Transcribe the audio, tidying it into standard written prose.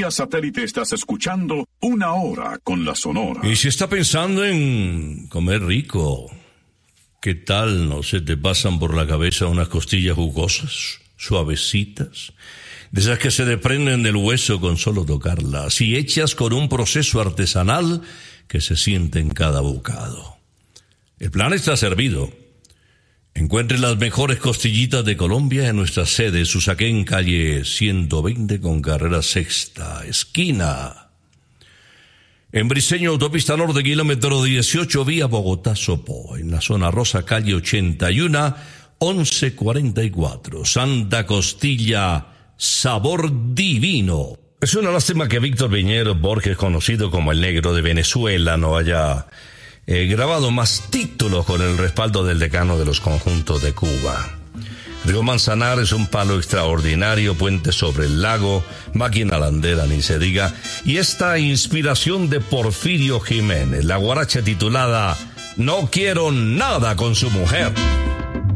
vía satélite estás escuchando Una Hora con la Sonora. Y si está pensando en comer rico, ¿qué tal no se te pasan por la cabeza unas costillas jugosas, suavecitas, de esas que se desprenden del hueso con solo tocarlas y hechas con un proceso artesanal que se siente en cada bocado? El plan está servido. Encuentre las mejores costillitas de Colombia en nuestra sede, Susaquén, calle 120 con carrera sexta, esquina. En Briceño, autopista norte, kilómetro 18, vía Bogotá-Sopó. En la zona rosa, calle 81, 1144. Santa Costilla, sabor divino. Es una lástima que Víctor Piñero Borges, conocido como el Negro de Venezuela, no haya grabado más títulos con el respaldo del decano de los conjuntos de Cuba. Río Manzanar es un palo extraordinario, puente sobre el lago, máquina landera ni se diga, y esta inspiración de Porfirio Jiménez, la guaracha titulada No quiero nada con su mujer.